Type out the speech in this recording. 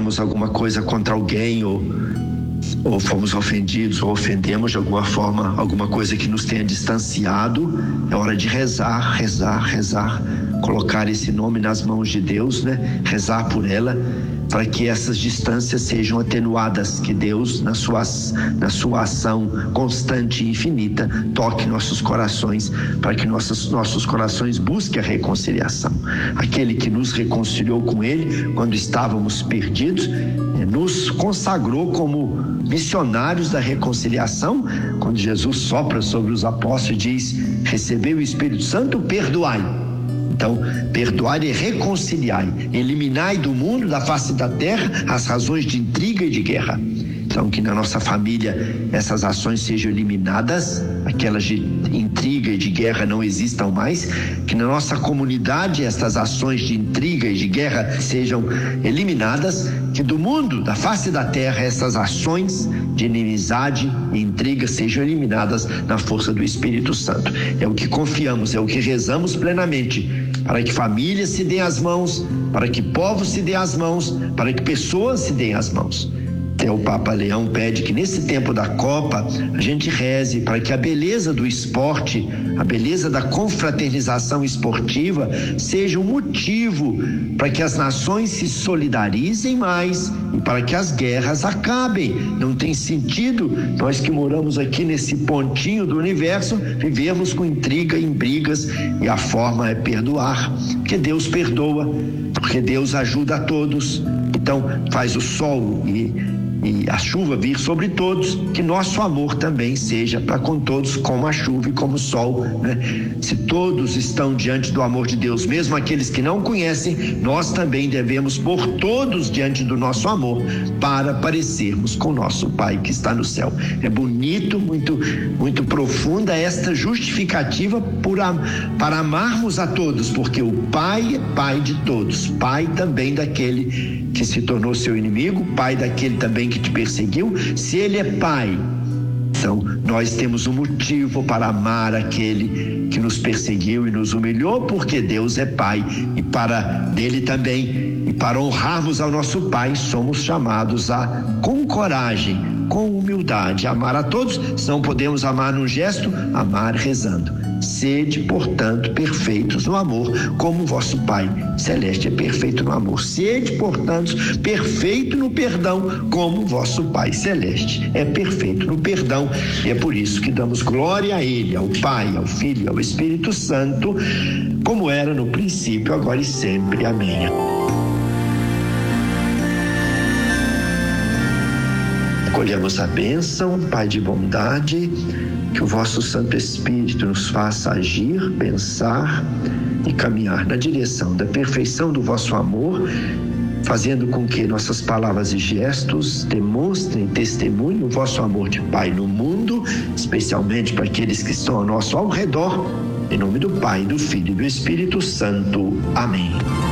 fizemos alguma coisa contra alguém ou fomos ofendidos ou ofendemos de alguma forma alguma coisa que nos tenha distanciado, é hora de rezar, colocar esse nome nas mãos de Deus, né? Rezar por ela, para que essas distâncias sejam atenuadas, que Deus, na sua ação constante e infinita, toque nossos corações, para que nossos corações busquem a reconciliação. Aquele que nos reconciliou com Ele quando estávamos perdidos, nos consagrou como missionários da reconciliação. Quando Jesus sopra sobre os apóstolos e diz: recebei o Espírito Santo, perdoai. Então, perdoar e reconciliar, eliminai do mundo, da face da terra, as razões de intriga e de guerra. Então, que na nossa família essas ações sejam eliminadas, aquelas de intriga e de guerra não existam mais, que na nossa comunidade essas ações de intriga e de guerra sejam eliminadas, que do mundo, da face da terra, essas ações de inimizade e intriga sejam eliminadas na força do Espírito Santo. É o que confiamos, é o que rezamos plenamente, para que famílias se deem as mãos, para que povos se deem as mãos, para que pessoas se deem as mãos. Até o Papa Leão pede que nesse tempo da Copa a gente reze para que a beleza do esporte, a beleza da confraternização esportiva seja um motivo para que as nações se solidarizem mais e para que as guerras acabem. Não tem sentido nós que moramos aqui nesse pontinho do universo vivermos com intriga e brigas, e a forma é perdoar, porque Deus perdoa, porque Deus ajuda a todos. Então faz o sol e a chuva vir sobre todos, que nosso amor também seja para com todos como a chuva e como o sol, né? Se todos estão diante do amor de Deus, mesmo aqueles que não conhecem, nós também devemos pôr todos diante do nosso amor para parecermos com nosso Pai que está no céu. É bonito, muito profunda esta justificativa para amarmos a todos, porque o Pai é Pai de todos, Pai também daquele que se tornou seu inimigo, Pai daquele também que te perseguiu. Se Ele é Pai, então nós temos um motivo para amar aquele que nos perseguiu e nos humilhou, porque Deus é Pai, e para dele também, e para honrarmos ao nosso Pai, somos chamados a, com coragem, com humildade, amar a todos. Se não podemos amar num gesto, amar rezando. Sede, portanto, perfeitos no amor, como vosso Pai celeste é perfeito no amor. Sede, portanto, perfeito no perdão, como vosso Pai celeste é perfeito no perdão. E é por isso que damos glória a Ele, ao Pai, ao Filho e ao Espírito Santo, como era no princípio, agora e sempre. Amém. Acolhemos a bênção, Pai de bondade, que o vosso Santo Espírito nos faça agir, pensar e caminhar na direção da perfeição do vosso amor, fazendo com que nossas palavras e gestos demonstrem e testemunhem o vosso amor de Pai no mundo, especialmente para aqueles que estão ao nosso ao redor. Em nome do Pai, do Filho e do Espírito Santo. Amém.